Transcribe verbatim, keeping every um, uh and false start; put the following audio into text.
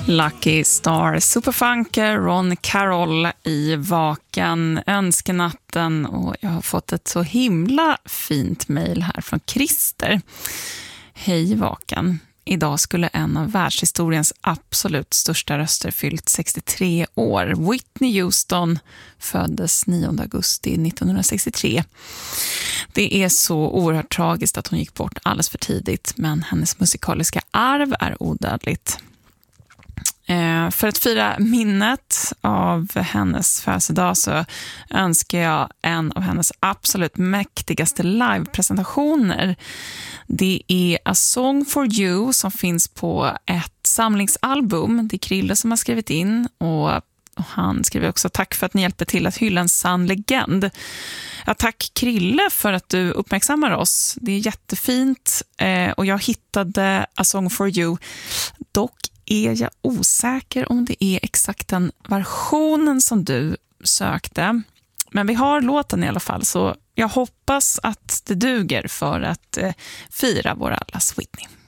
Lucky Star, Superfunker, Ron Carroll i Vaken, önskenatten, och jag har fått ett så himla fint mejl här från Christer. Hej Vaken. Idag skulle en av världshistoriens absolut största röster fyllt sextiotre år. Whitney Houston föddes nionde augusti nittonhundrasextiotre. Det är så oerhört tragiskt att hon gick bort alldeles för tidigt, men hennes musikaliska arv är odödligt. För att fira minnet av hennes födelsedag så önskar jag en av hennes absolut mäktigaste livepresentationer. Det är A Song for You som finns på ett samlingsalbum. Det är Krille som har skrivit in, och han skriver också: tack för att ni hjälper till att hylla en sann legend. Ja, tack Krille för att du uppmärksammar oss. Det är jättefint, och jag hittade A Song for You. Dock är jag osäker om det är exakt den versionen som du sökte. Men vi har låten i alla fall, så jag hoppas att det duger för att eh, fira våra allas Whitney.